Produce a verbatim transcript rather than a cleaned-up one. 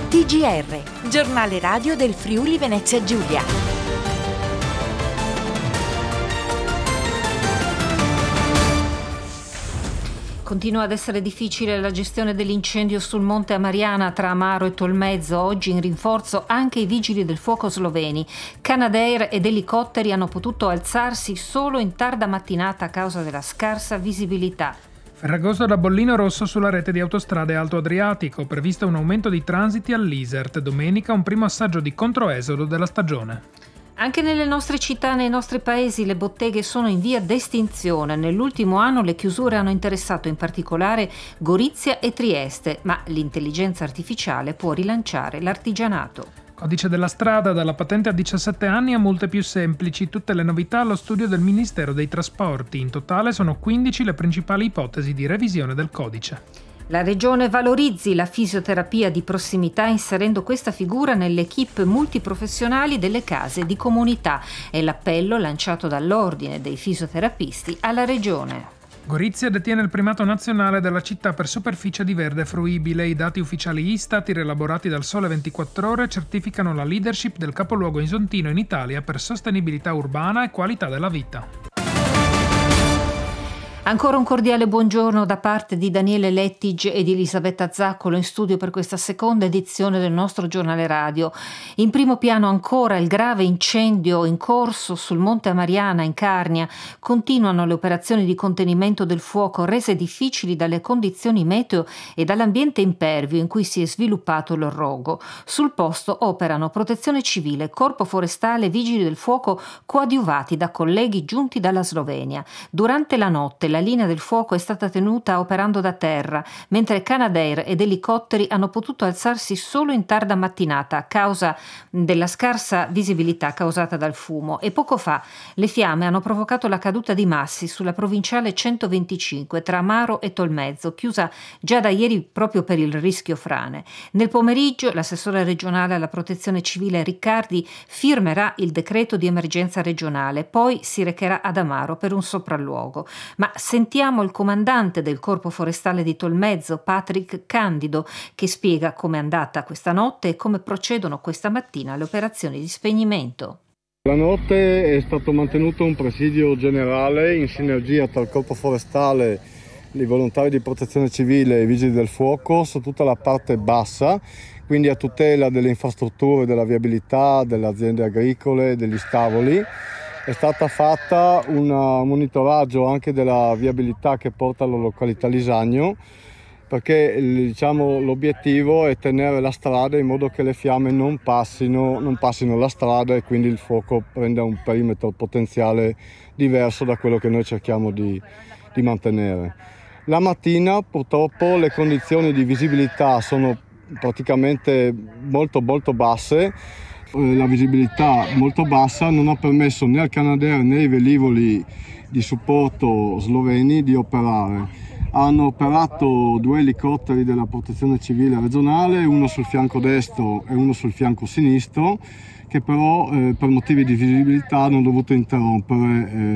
T G R, giornale radio del Friuli Venezia Giulia. Continua ad essere difficile la gestione dell'incendio sul Monte Amariana tra Amaro e Tolmezzo. Oggi in rinforzo anche i vigili del fuoco sloveni. Canadair ed elicotteri hanno potuto alzarsi solo in tarda mattinata a causa della scarsa visibilità. Ferragosto da bollino rosso sulla rete di autostrade Alto Adriatico, previsto un aumento di transiti all'Isert. Domenica un primo assaggio di controesodo della stagione. Anche nelle nostre città, nei nostri paesi, le botteghe sono in via d'estinzione. Nell'ultimo anno le chiusure hanno interessato in particolare Gorizia e Trieste, ma l'intelligenza artificiale può rilanciare l'artigianato. Codice della strada, dalla patente a diciassette anni a multe più semplici, tutte le novità allo studio del Ministero dei Trasporti. In totale sono quindici le principali ipotesi di revisione del codice. La Regione valorizzi la fisioterapia di prossimità inserendo questa figura nelle equip multiprofessionali delle case di comunità. È l'appello lanciato dall'Ordine dei fisioterapisti alla Regione. Gorizia detiene il primato nazionale della città per superficie di verde fruibile. I dati ufficiali Istat rielaborati dal Sole ventiquattro Ore certificano la leadership del capoluogo isontino in Italia per sostenibilità urbana e qualità della vita. Ancora un cordiale buongiorno da parte di Daniele Lettig e di Elisabetta Zaccolo in studio per questa seconda edizione del nostro giornale radio. In primo piano ancora il grave incendio in corso sul Monte Amariana in Carnia. Continuano le operazioni di contenimento del fuoco rese difficili dalle condizioni meteo e dall'ambiente impervio in cui si è sviluppato il rogo. Sul posto operano Protezione Civile, Corpo Forestale e Vigili del Fuoco coadiuvati da colleghi giunti dalla Slovenia. Durante la notte la linea del fuoco è stata tenuta operando da terra, mentre Canadair ed elicotteri hanno potuto alzarsi solo in tarda mattinata a causa della scarsa visibilità causata dal fumo, e poco fa le fiamme hanno provocato la caduta di massi sulla provinciale centoventicinque tra Amaro e Tolmezzo, chiusa già da ieri proprio per il rischio frane. Nel pomeriggio l'assessore regionale alla protezione civile Riccardi firmerà il decreto di emergenza regionale, poi si recherà ad Amaro per un sopralluogo. Ma sentiamo il comandante del Corpo Forestale di Tolmezzo, Patrick Candido, che spiega com'è andata questa notte e come procedono questa mattina le operazioni di spegnimento. La notte è stato mantenuto un presidio generale in sinergia tra il Corpo Forestale, i volontari di protezione civile e i vigili del fuoco su tutta la parte bassa, quindi a tutela delle infrastrutture, della viabilità, delle aziende agricole, degli stavoli. È stata fatta un monitoraggio anche della viabilità che porta alla località Lisagno, perché diciamo, l'obiettivo è tenere la strada in modo che le fiamme non passino, non passino la strada e quindi il fuoco prenda un perimetro potenziale diverso da quello che noi cerchiamo di, di mantenere. La mattina purtroppo le condizioni di visibilità sono praticamente molto molto basse. La visibilità molto bassa non ha permesso né al Canadair né ai velivoli di supporto sloveni di operare. Hanno operato due elicotteri della protezione civile regionale, uno sul fianco destro e uno sul fianco sinistro, che però eh, per motivi di visibilità hanno dovuto interrompere eh,